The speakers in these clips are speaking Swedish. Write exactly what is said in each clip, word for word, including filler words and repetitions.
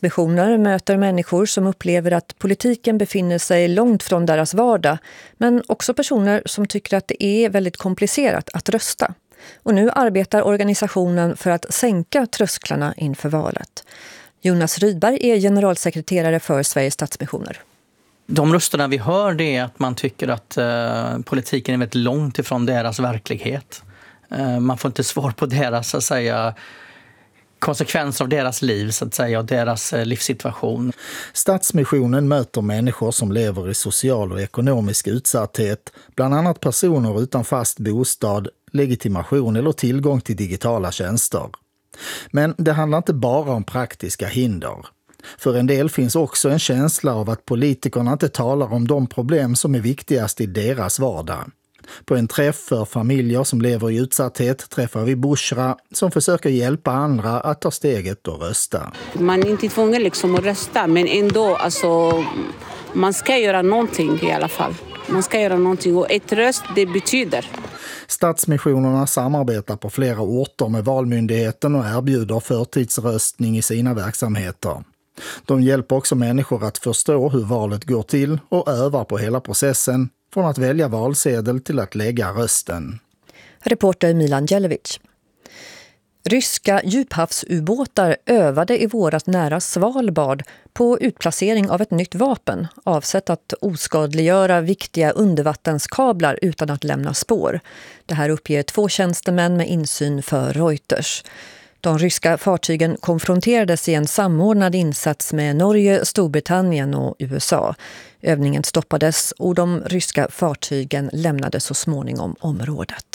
Stadsmissioner möter människor som upplever att politiken befinner sig långt från deras vardag, men också personer som tycker att det är väldigt komplicerat att rösta. Och nu arbetar organisationen för att sänka trösklarna inför valet. Jonas Rydberg är generalsekreterare för Sveriges Stadsmissioner. De rösterna vi hör, det är att man tycker att eh, politiken är väldigt långt ifrån deras verklighet. Eh, man får inte svar på deras, så att säga, konsekvenser av deras liv, så att säga, och deras eh, livssituation. Stadsmissionen möter människor som lever i social och ekonomisk utsatthet, bland annat personer utan fast bostad, legitimation eller tillgång till digitala tjänster. Men det handlar inte bara om praktiska hinder. För en del finns också en känsla av att politikerna inte talar om de problem som är viktigast i deras vardag. På en träff för familjer som lever i utsatthet träffar vi Bushra som försöker hjälpa andra att ta steget och rösta. Man är inte tvungen liksom att rösta, men ändå, alltså, man ska göra någonting i alla fall. Man ska göra någonting, och ett röst, det betyder. Stadsmissionerna samarbetar på flera orter med Valmyndigheten och erbjuder förtidsröstning i sina verksamheter. De hjälper också människor att förstå hur valet går till och övar på hela processen, från att välja valsedel till att lägga rösten. Reporter Milan Djelevic. Ryska djuphavsubåtar övade i våras nära Svalbard på utplacering av ett nytt vapen avsett att oskadliggöra viktiga undervattenskablar utan att lämna spår. Det här uppger två tjänstemän med insyn för Reuters. De ryska fartygen konfronterades i en samordnad insats med Norge, Storbritannien och U S A. Övningen stoppades och de ryska fartygen lämnade så småningom området.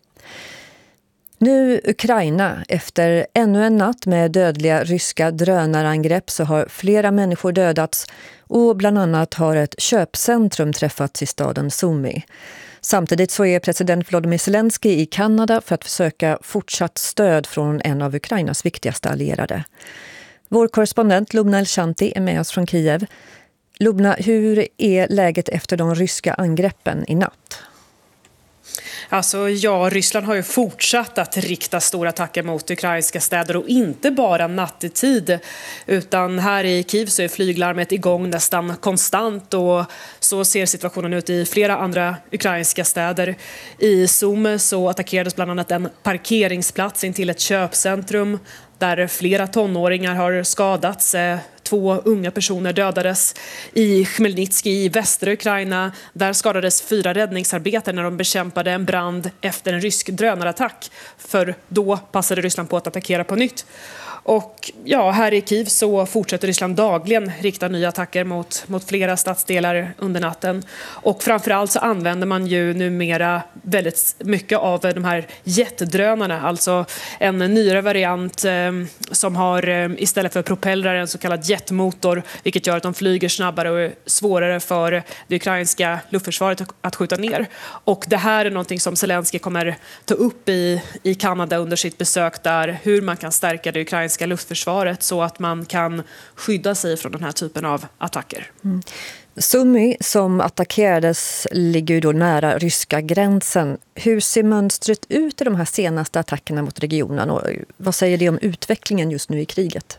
Nu Ukraina. Efter ännu en natt med dödliga ryska drönarangrepp så har flera människor dödats och bland annat har ett köpcentrum träffats i staden Sumy. Samtidigt så är president Volodymyr Zelensky i Kanada för att försöka fortsatt stöd från en av Ukrainas viktigaste allierade. Vår korrespondent Lubna Elshanti är med oss från Kiev. Lubna, hur är läget efter de ryska angreppen i natt? Alltså ja, Ryssland har ju fortsatt att rikta stora attacker mot ukrainska städer, och inte bara nattetid, utan här i Kiev så är flyglarmet igång nästan konstant, och så ser situationen ut i flera andra ukrainska städer. I Sumy så attackerades bland annat en parkeringsplats in till ett köpcentrum där flera tonåringar har skadats. Två unga personer dödades. I Khmelnytskij i västra Ukraina, där skadades fyra räddningsarbetare när de bekämpade en brand efter en rysk drönarattack. För då passade Ryssland på att attackera på nytt. Och ja, här i Kiev så fortsätter Ryssland dagligen rikta nya attacker mot, mot flera stadsdelar under natten. Och framförallt så använder man ju numera väldigt mycket av de här jetdrönarna. Alltså en nyare variant eh, som har eh, istället för propellrar en så kallad jetmotor. Vilket gör att de flyger snabbare och är svårare för det ukrainska luftförsvaret att skjuta ner. Och det här är någonting som Zelensky kommer ta upp i, i Kanada under sitt besök där. Hur man kan stärka det ukrainska luftförsvaret så att man kan skydda sig från den här typen av attacker. Mm. Sumy som attackerades ligger ju då nära ryska gränsen. Hur ser mönstret ut i de här senaste attackerna mot regionen, och vad säger det om utvecklingen just nu i kriget?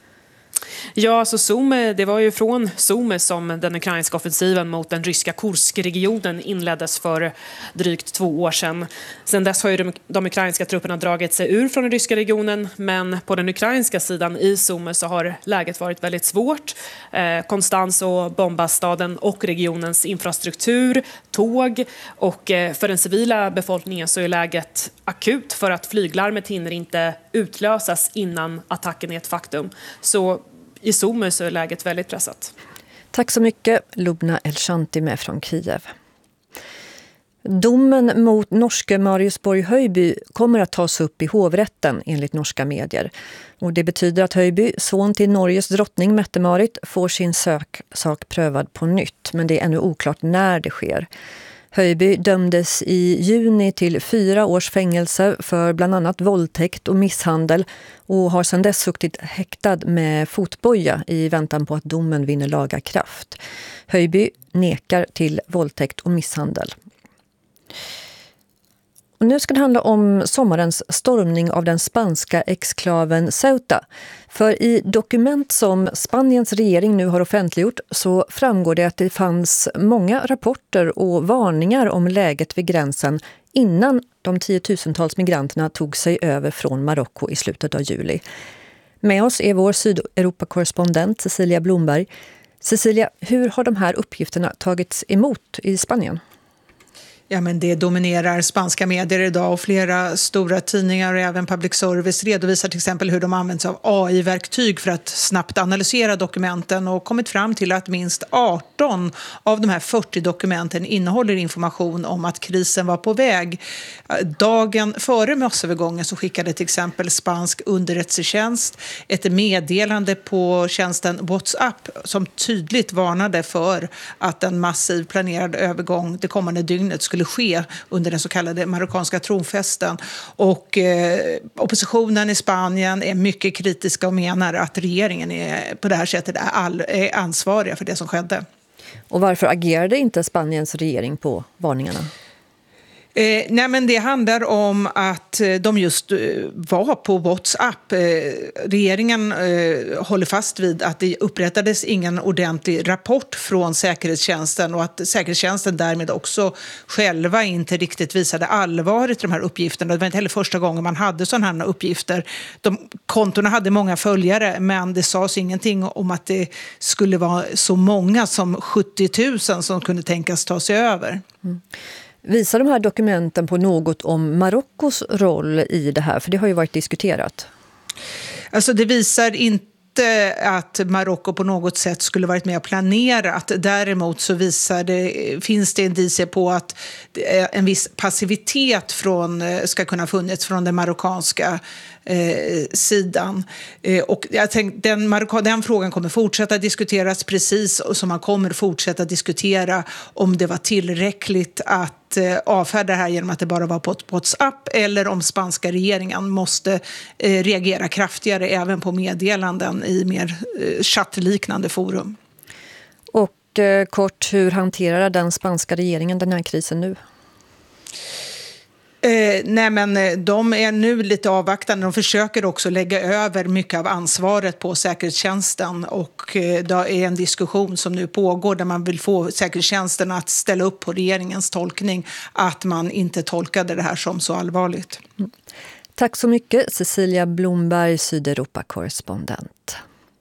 Ja, så Sumy, det var ju från Sumy som den ukrainska offensiven mot den ryska Kursk-regionen inleddes för drygt två år sedan. Sedan dess har ju de, de ukrainska trupperna dragit sig ur från den ryska regionen, men på den ukrainska sidan i Sumy så har läget varit väldigt svårt. Eh, Konstans och bombas staden och regionens infrastruktur, tåg, och eh, för den civila befolkningen så är läget akut för att flyglarmet hinner inte utlösas innan attacken är ett faktum. Så i Sumy så är läget väldigt pressat. Tack så mycket, Lubna Elshanti med från Kiev. Domen mot norske Marius Borg Høiby kommer att tas upp i hovrätten enligt norska medier. Och det betyder att Høiby, son till Norges drottning Mette-Marit, får sin sök, sak prövad på nytt. Men det är ännu oklart när det sker. Høiby dömdes i juni till fyra års fängelse för bland annat våldtäkt och misshandel och har sedan dess suttit häktad med fotboja i väntan på att domen vinner laga kraft. Høiby nekar till våldtäkt och misshandel. Och nu ska det handla om sommarens stormning av den spanska exklaven Ceuta. För i dokument som Spaniens regering nu har offentliggjort så framgår det att det fanns många rapporter och varningar om läget vid gränsen innan de tiotusentals migranterna tog sig över från Marocko i slutet av juli. Med oss är vår Sydeuropa-korrespondent Cecilia Blomberg. Cecilia, hur har de här uppgifterna tagits emot i Spanien? Ja, men det dominerar spanska medier idag och flera stora tidningar och även public service redovisar till exempel hur de används av A I-verktyg för att snabbt analysera dokumenten och kommit fram till att minst arton av de här fyrtio dokumenten innehåller information om att krisen var på väg. Dagen före massövergången så skickade till exempel spansk underrättelsetjänst ett meddelande på tjänsten WhatsApp som tydligt varnade för att en massiv planerad övergång det kommande dygnet skulle ske under den så kallade marockanska tronfesten. Och eh, oppositionen i Spanien är mycket kritiska och menar att regeringen är, på det här sättet är, all, är ansvariga för det som skedde. Och varför agerade inte Spaniens regering på varningarna? Eh, nej men det handlar om att eh, de just eh, var på WhatsApp. Eh, regeringen eh, håller fast vid att det upprättades ingen ordentlig rapport från säkerhetstjänsten och att säkerhetstjänsten därmed också själva inte riktigt visade allvaret i de här uppgifterna. Det var inte heller första gången man hade sådana här uppgifter. De kontorna hade många följare men det sades ingenting om att det skulle vara så många som sjuttio tusen som kunde tänkas ta sig över. Mm. Visar de här dokumenten på något om Marockos roll i det här? För det har ju varit diskuterat. Alltså det visar inte att Marocko på något sätt skulle varit med och planerat. Däremot så visar det, finns det indicier på att en viss passivitet från, ska kunna ha funnits från den marockanska eh, sidan. Eh, och jag tänkte, den, Marocko, den frågan kommer fortsätta diskuteras precis som man kommer fortsätta diskutera om det var tillräckligt att avfärda det här genom att det bara var på WhatsApp eller om spanska regeringen måste eh, reagera kraftigare även på meddelanden i mer eh, chattliknande forum. Och eh, kort, hur hanterar den spanska regeringen den här krisen nu? Eh, nej men de är nu lite avvaktande. De försöker också lägga över mycket av ansvaret på säkerhetstjänsten och eh, det är en diskussion som nu pågår där man vill få säkerhetstjänsten att ställa upp på regeringens tolkning att man inte tolkade det här som så allvarligt. Mm. Tack så mycket Cecilia Blomberg, Sydeuropa-korrespondent.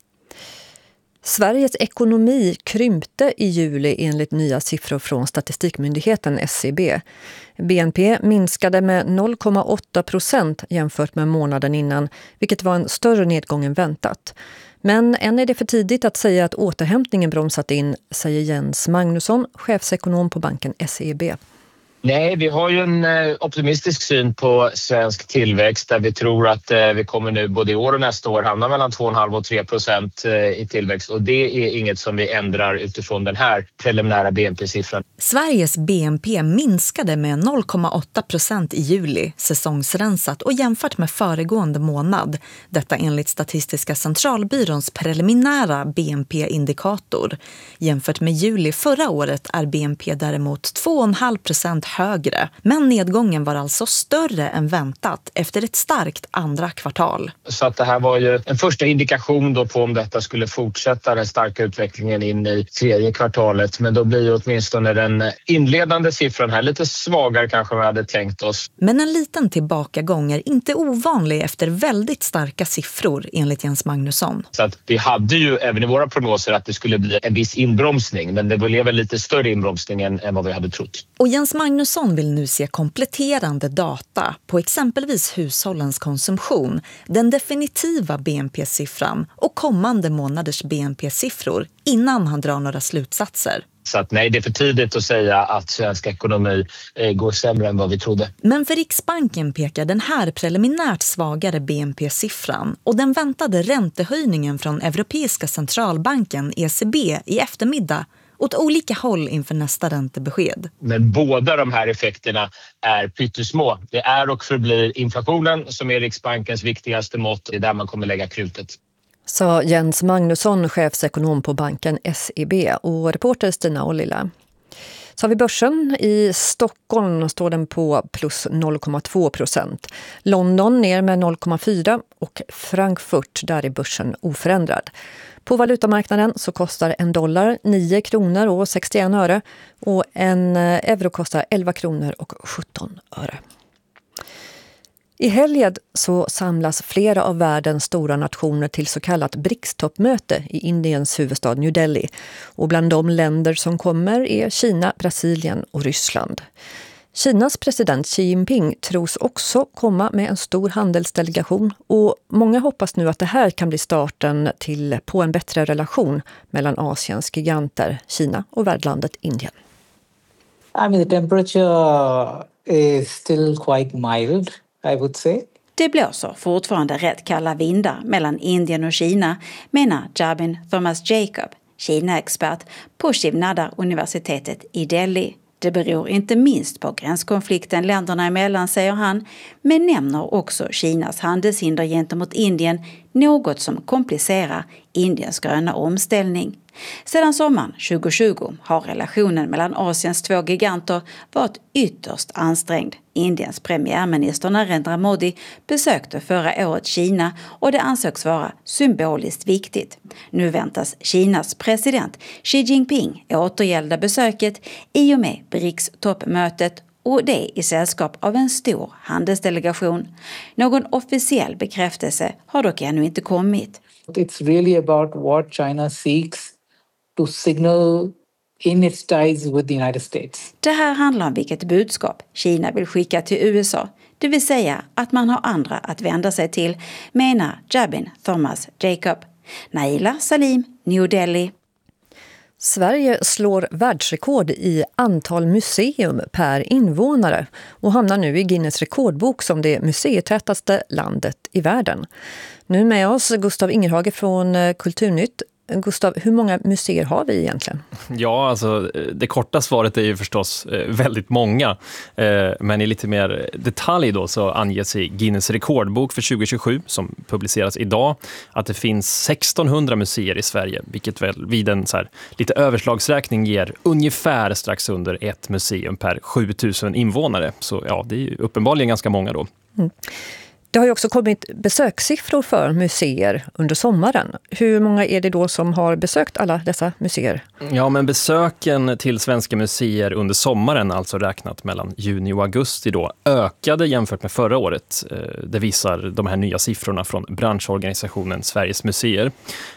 Sveriges ekonomi krympte i juli enligt nya siffror från Statistikmyndigheten S C B. B N P minskade med noll komma åtta procent jämfört med månaden innan, vilket var en större nedgång än väntat. Men än är det för tidigt att säga att återhämtningen bromsat in, säger Jens Magnusson, chefsekonom på banken S E B. Nej, vi har ju en optimistisk syn på svensk tillväxt där vi tror att vi kommer nu både i år och nästa år hamna mellan två komma fem och tre procent i tillväxt. Och det är inget som vi ändrar utifrån den här preliminära B N P-siffran. Sveriges B N P minskade med noll komma åtta procent i juli, säsongsrensat och jämfört med föregående månad. Detta enligt Statistiska centralbyråns preliminära B N P-indikator. Jämfört med juli förra året är B N P däremot två komma fem procent högre. Men nedgången var alltså större än väntat efter ett starkt andra kvartal. Så att det här var ju en första indikation då på om detta skulle fortsätta den starka utvecklingen in i tredje kvartalet. Men då blir ju åtminstone den inledande siffran här lite svagare kanske vi hade tänkt oss. Men en liten tillbakagång är inte ovanlig efter väldigt starka siffror enligt Jens Magnusson. Så att vi hade ju även i våra prognoser att det skulle bli en viss inbromsning. Men det blev en lite större inbromsning än, än vad vi hade trott. Och Jens Magnusson vill nu se kompletterande data på exempelvis hushållens konsumtion, den definitiva B N P-siffran och kommande månaders B N P-siffror innan han drar några slutsatser. Så att nej, det är för tidigt att säga att svensk ekonomi eh, går sämre än vad vi trodde. Men för Riksbanken pekar den här preliminärt svagare B N P-siffran och den väntade räntehöjningen från Europeiska centralbanken E C B i eftermiddag åt olika håll inför nästa räntebesked. Men båda de här effekterna är pyttesmå. Det är och förblir inflationen som är Riksbankens viktigaste mått. Det är där man kommer lägga krutet. Sa Jens Magnusson, chefsekonom på banken S E B och reporter Stina Ollila. Så har vi börsen. I Stockholm står den på plus noll komma två procent. London ner med noll komma fyra och Frankfurt, där är börsen oförändrad. På valutamarknaden så kostar en dollar nio kronor och sextioen öre och en euro kostar elva kronor och sjutton öre. I helgen så samlas flera av världens stora nationer till så kallat BRICS-toppmöte i Indiens huvudstad New Delhi. Och bland de länder som kommer är Kina, Brasilien och Ryssland. Kinas president Xi Jinping tros också komma med en stor handelsdelegation och många hoppas nu att det här kan bli starten till på en bättre relation mellan Asiens giganter Kina och värdlandet Indien. I mean, the temperature is still quite mild, I would say. Det blåser fortfarande rätt kalla vindar mellan Indien och Kina, menar Jabin Thomas Jacob, Kina-expert på Shiv Nada-universitetet i Delhi. Det beror inte minst på gränskonflikten länderna emellan, säger han, men nämner också Kinas handelshinder gentemot Indien, något som komplicerar Indiens gröna omställning. Sedan sommaren tjugohundratjugo har relationen mellan Asiens två giganter varit ytterst ansträngd. Indiens premiärminister Narendra Modi besökte förra året Kina och det ansågs vara symboliskt viktigt. Nu väntas Kinas president Xi Jinping återgälda besöket i och med BRICS-toppmötet och det i sällskap av en stor handelsdelegation. Någon officiell bekräftelse har dock ännu inte kommit. It's really about what China seeks to signal in its ties with the United States. Det här handlar om vilket budskap Kina vill skicka till U S A, det vill säga att man har andra att vända sig till, menar Jabin Thomas Jacob. Naila Salim, New Delhi. Sverige slår världsrekord i antal museum per invånare och hamnar nu i Guinness rekordbok som det museitätaste landet i världen. Nu med oss Gustav Ingerhage från Kulturnytt. Gustav, hur många museer har vi egentligen? Ja, alltså det korta svaret är ju förstås väldigt många. Men i lite mer detalj då så anges i Guinness rekordbok för tjugo tjugosju som publiceras idag att det finns sextonhundra museer i Sverige, vilket väl vid en så här lite överslagsräkning ger ungefär strax under ett museum per sjutusen invånare. Så ja, det är ju uppenbarligen ganska många då. Mm. Det har ju också kommit besökssiffror för museer under sommaren. Hur många är det då som har besökt alla dessa museer? Ja, men besöken till svenska museer under sommaren, alltså räknat mellan juni och augusti då, ökade jämfört med förra året. Det visar de här nya siffrorna från branschorganisationen Sveriges museer.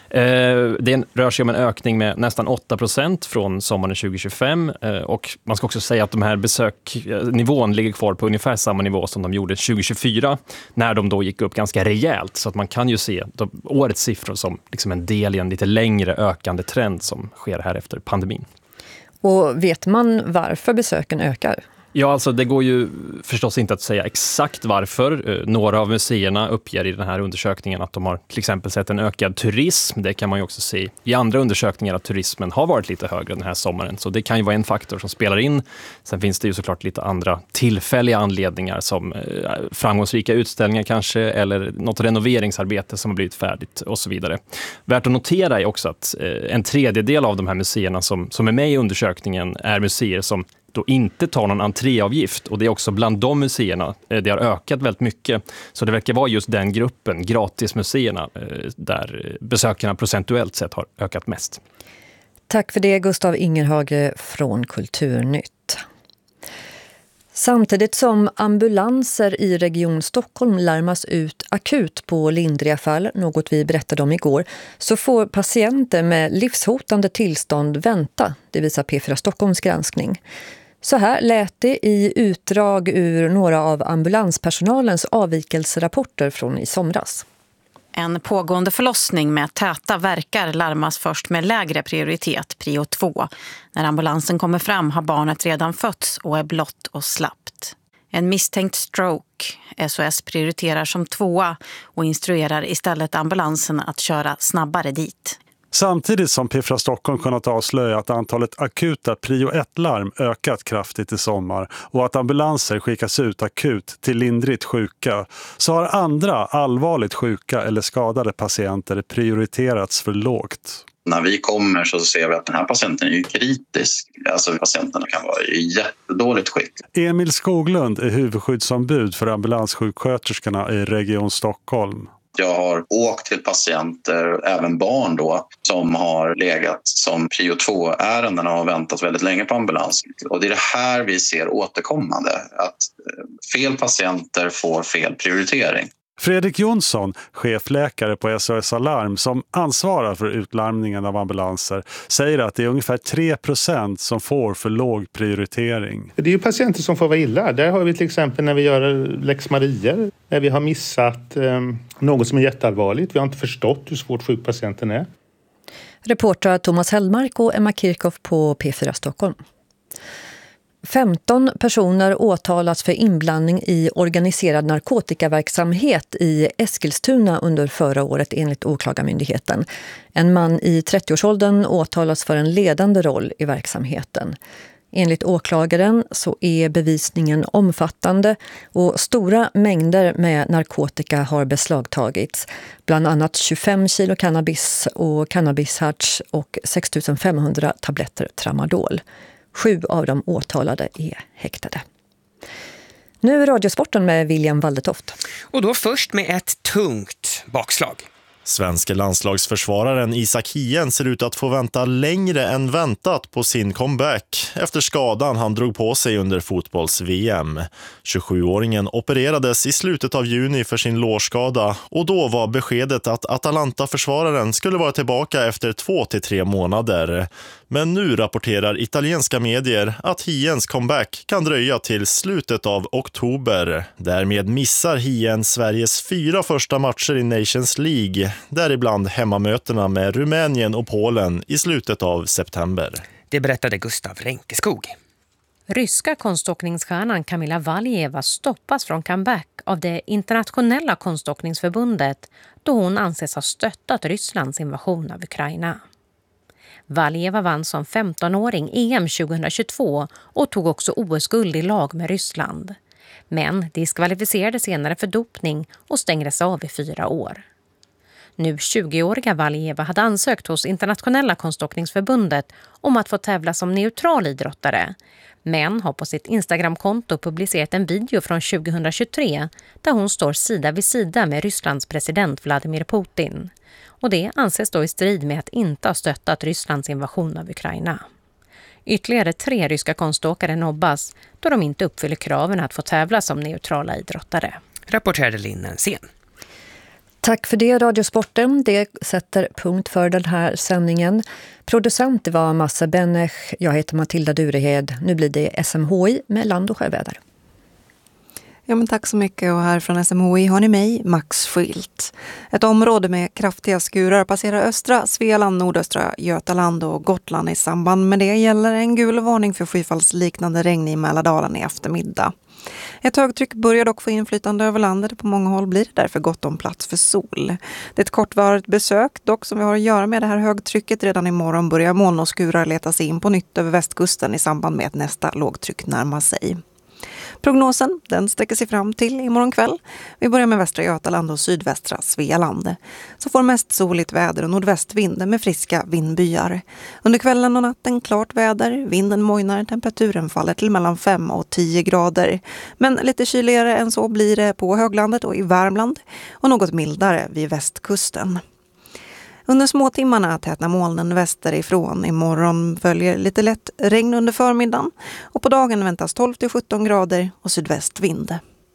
Det rör sig om en ökning med nästan åtta procent från sommaren tjugo tjugofem och man ska också säga att de här besöknivån ligger kvar på ungefär samma nivå som de gjorde tjugo tjugofyra när de då gick upp ganska rejält, så att man kan ju se de, årets siffror som liksom en del i en lite längre ökande trend som sker här efter pandemin. Och vet man varför besöken ökar? Ja, alltså det går ju förstås inte att säga exakt varför. Några av museerna uppger i den här undersökningen att de har till exempel sett en ökad turism. Det kan man ju också se i andra undersökningar att turismen har varit lite högre den här sommaren. Så det kan ju vara en faktor som spelar in. Sen finns det ju såklart lite andra tillfälliga anledningar som framgångsrika utställningar kanske eller något renoveringsarbete som har blivit färdigt och så vidare. Värt att notera är också att en tredjedel av de här museerna som, som är med i undersökningen är museer som då inte tar någon entréavgift, och det är också bland de museerna det har ökat väldigt mycket. Så det verkar vara just den gruppen, gratismuseerna, där besökarna procentuellt sett har ökat mest. Tack för det, Gustav Ingerhage från Kulturnytt. Samtidigt som ambulanser i Region Stockholm larmas ut akut på lindriga fall, något vi berättade om igår, så får patienter med livshotande tillstånd vänta, det visar P fyra Stockholms granskning. Så här lät det i utdrag ur några av ambulanspersonalens avvikelserapporter från i somras. En pågående förlossning med täta verkar larmas först med lägre prioritet, prio två. När ambulansen kommer fram har barnet redan fötts och är blott och slappt. En misstänkt stroke. S O S prioriterar som tvåa och instruerar istället ambulansen att köra snabbare dit. Samtidigt som P fyra Stockholm kunnat avslöja att antalet akuta prio ett-larm ökat kraftigt i sommar och att ambulanser skickas ut akut till lindrigt sjuka, så har andra allvarligt sjuka eller skadade patienter prioriterats för lågt. När vi kommer så ser vi att den här patienten är ju kritisk. Alltså patienterna kan vara i jättedåligt skick. Emil Skoglund är huvudskyddsombud för ambulanssjuksköterskorna i Region Stockholm. Jag har åkt till patienter, även barn då, som har legat som prio två-ärenden och har väntat väldigt länge på ambulans. Och det är det här vi ser återkommande, att fel patienter får fel prioritering. Fredrik Jonsson, chefläkare på S O S Alarm som ansvarar för utlarmningen av ambulanser, säger att det är ungefär tre procent som får för låg prioritering. Det är ju patienter som får vara illa. Där har vi till exempel när vi gör Lex Maria, när vi har missat eh, något som är jätteallvarligt. Vi har inte förstått hur svårt sjuk patienten är. Reportrar Thomas Hellmark och Emma Kirchhoff på P fyra Stockholm. femton personer åtalas för inblandning i organiserad narkotikaverksamhet i Eskilstuna under förra året enligt åklagarmyndigheten. En man i trettioårsåldern åtalas för en ledande roll i verksamheten. Enligt åklagaren så är bevisningen omfattande och stora mängder med narkotika har beslagtagits. Bland annat tjugofem kilo cannabis och cannabisharts och sex tusen femhundra tabletter tramadol. Sju av de åtalade är häktade. Nu är Radiosporten med William Waldetoft. Och då först med ett tungt bakslag. Svenska landslagsförsvararen Isak Hien ser ut att få vänta längre än väntat på sin comeback efter skadan han drog på sig under fotbolls-V M. tjugosjuåringen opererades i slutet av juni för sin lårskada och då var beskedet att Atalanta-försvararen skulle vara tillbaka efter två till tre månader. Men nu rapporterar italienska medier att Hiens comeback kan dröja till slutet av oktober. Därmed missar Hien Sveriges fyra första matcher i Nations League, däribland hemmamötena med Rumänien och Polen i slutet av september. Det berättade Gustav Renkeskog. Ryska konståkningsstjärnan Kamila Valieva stoppas från comeback av det internationella konståkningsförbundet då hon anses ha stöttat Rysslands invasion av Ukraina. Valieva vann som femtonåring E M tjugohundratjugotvå och tog också O S-guld i lag med Ryssland. Men diskvalificerades senare för dopning och stängdes av i fyra år. Nu tjugoåriga Valieva hade ansökt hos internationella konståkningsförbundet om att få tävla som neutral idrottare, men har på sitt Instagramkonto publicerat en video från tjugohundratjugotre där hon står sida vid sida med Rysslands president Vladimir Putin. Och det anses då i strid med att inte ha stöttat Rysslands invasion av Ukraina. Ytterligare tre ryska konståkare nobbas då de inte uppfyller kraven att få tävla som neutrala idrottare. Rapporterade Linnen Sen. Tack för det, Radiosporten. Det sätter punkt för den här sändningen. Producent var Massa Bennech. Jag heter Matilda Durehed. Nu blir det S M H I med land- och sjöväder. Ja, men tack så mycket, och här från S M H I har ni mig, Max Schilt. Ett område med kraftiga skurar passerar östra Svealand, nordöstra Götaland och Gotland. I samband med det gäller en gul varning för skyfallsliknande regn i Mälardalen i eftermiddag. Ett högtryck börjar dock få inflytande över landet. På många håll blir det därför gott om plats för sol. Det är ett kortvarigt besök dock som vi har att göra med det här högtrycket. Redan imorgon börjar moln och skurar leta sig in på nytt över västkusten i samband med att nästa lågtryck närmar sig. Prognosen den sträcker sig fram till imorgon kväll. Vi börjar med västra Götaland och sydvästra Svealand. Så får mest soligt väder och nordvästvind med friska vindbyar. Under kvällen och natten klart väder, vinden mojnar, temperaturen faller till mellan fem och tio grader. Men lite kyligare än så blir det på höglandet och i Värmland och något mildare vid västkusten. Under småtimmarna tätnar molnen västerifrån. Imorgon följer lite lätt regn under förmiddagen och på dagen väntas tolv till sjutton grader och sydvästvind.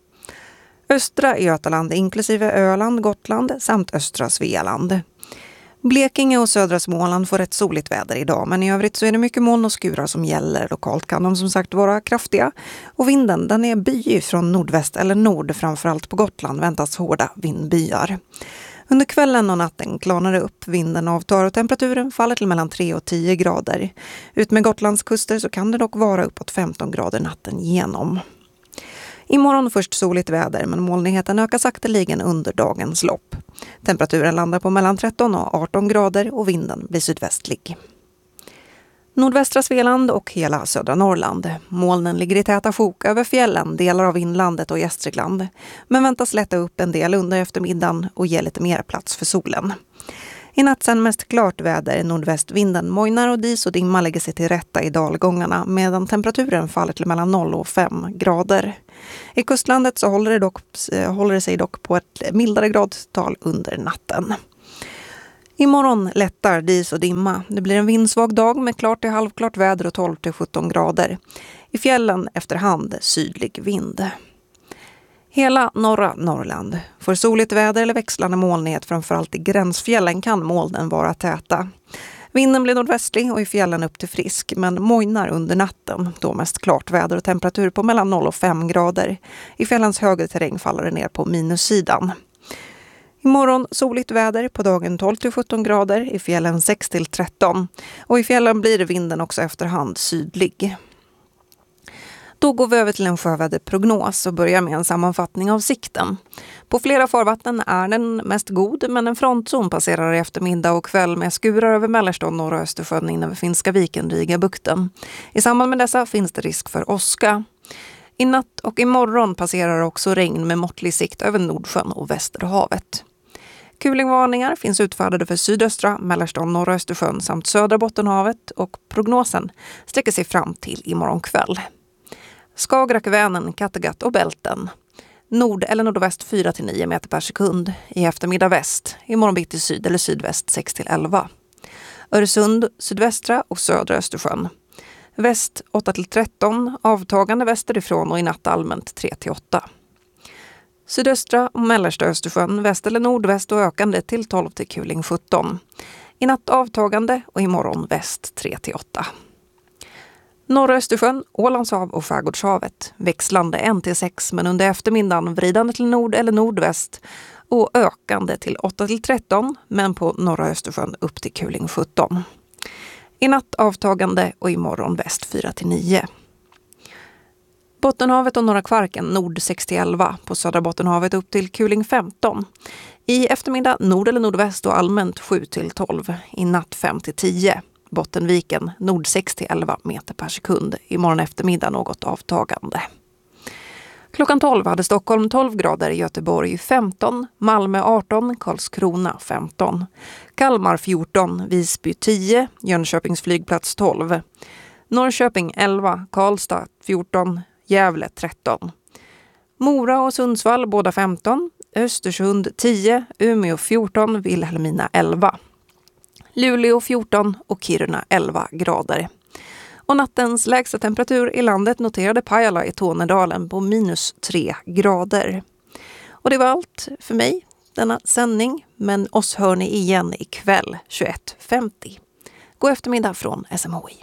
Östra Götaland inklusive Öland, Gotland samt östra Svealand. Blekinge och södra Småland får ett soligt väder idag, men i övrigt så är det mycket moln och skurar som gäller. Lokalt kan de som sagt vara kraftiga och vinden den är byig från nordväst eller nord, framförallt på Gotland väntas hårda vindbyar. Under kvällen och natten klarnar det upp, vinden avtar och temperaturen faller till mellan tre och tio grader. Ut med Gotlands kuster så kan det dock vara uppåt femton grader natten igenom. Imorgon först soligt väder, men molnigheten ökar sakteligen under dagens lopp. Temperaturen landar på mellan tretton och arton grader och vinden blir sydvästlig. Nordvästra Svealand och hela södra Norrland. Molnen ligger i täta sjok över fjällen, delar av inlandet och Gästrikland. Men väntas lätta upp en del under eftermiddagen och ge lite mer plats för solen. I natt sen mest klart väder, nordvästvinden mojnar och dis och dimma lägger sig till rätta i dalgångarna medan temperaturen faller till mellan noll och fem grader. I kustlandet så håller det, dock, håller det sig dock på ett mildare gradtal under natten. Imorgon lättar dis och dimma. Det blir en vindsvag dag med klart till halvklart väder och tolv till sjutton grader. I fjällen efterhand sydlig vind. Hela norra Norrland får soligt väder eller växlande molnighet, framförallt i gränsfjällen kan molnen vara täta. Vinden blir nordvästlig och i fjällen upp till frisk, men mojnar under natten. Då mest klart väder och temperatur på mellan noll och fem grader. I fjällens högre terräng faller det ner på minussidan. Imorgon soligt väder, på dagen tolv till sjutton grader, i fjällen sex till tretton. Och i fjällen blir vinden också efterhand sydlig. Då går vi över till en sjöväderprognos och börjar med en sammanfattning av sikten. På flera farvatten är den mest god, men en frontzon passerar i eftermiddag och kväll med skurar över mellersta och norra Östersjön in över Finska viken, Rigabukten. I samband med dessa finns det risk för åska. I natt och imorgon passerar också regn med måttlig sikt över Nordsjön och Västerhavet. Kulingvarningar finns utfärdade för sydöstra, mellersta och norra Östersjön samt södra Bottenhavet, och prognosen sträcker sig fram till imorgon kväll. Skagerrak, Vänern, Kattegatt och Bälten. Nord eller nordväst fyra till nio meter per sekund. I eftermiddag väst. Imorgon bitti syd eller sydväst sex till elva. Öresund, sydvästra och södra Östersjön. Väst åtta till tretton. Avtagande västerifrån och i natt allmänt tre till åtta. Sydöstra och mellersta Östersjön. Väst eller nordväst och ökande till tolv till kuling sjutton. I natt avtagande och imorgon väst tre till åtta. Norra Östersjön, Ålandshav och Skärgårdshavet. Växlande ett till sex, men under eftermiddagen vridande till nord eller nordväst och ökande till åtta till tretton, men på norra Östersjön upp till kuling sjutton. I natt avtagande och imorgon väst fyra till nio. Bottenhavet och norra Kvarken nord sex till elva, på södra Bottenhavet upp till kuling femton. I eftermiddag nord eller nordväst och allmänt sju till tolv, i natt fem till tio. Bottenviken nord sex till elva meter per sekund. Imorgon eftermiddag något avtagande. Klockan tolv hade Stockholm tolv grader, Göteborg femton, Malmö arton, Karlskrona femton, Kalmar fjorton, Visby tio, Jönköpings flygplats tolv, Norrköping elva, Karlstad fjorton, Gävle tretton, Mora och Sundsvall båda femton, Östersund tio, Umeå fjorton, Vilhelmina elva. Luleå fjorton och Kiruna elva grader. Och nattens lägsta temperatur i landet noterade Pajala i Tornedalen på minus tre grader. Och det var allt för mig denna sändning, men oss hör ni igen ikväll tjugoett femtio. God eftermiddag från S M H I.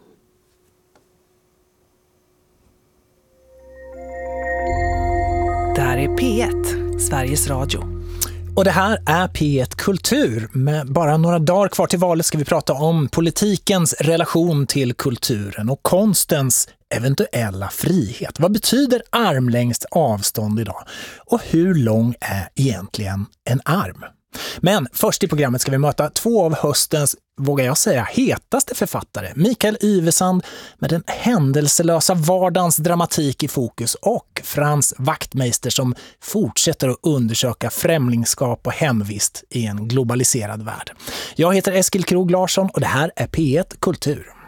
Det här är P ett, Sveriges Radio. Och det här är P ett Kultur. Med bara några dagar kvar till valet ska vi prata om politikens relation till kulturen och konstens eventuella frihet. Vad betyder armlängds avstånd idag? Och hur lång är egentligen en arm? Men först i programmet ska vi möta två av höstens, vågar jag säga, hetaste författare. Mikael Yvesand med den händelselösa vardagens dramatik i fokus och Frans Wachtmeister som fortsätter att undersöka främlingskap och hemvist i en globaliserad värld. Jag heter Eskil Krog Larsson och det här är P ett Kultur.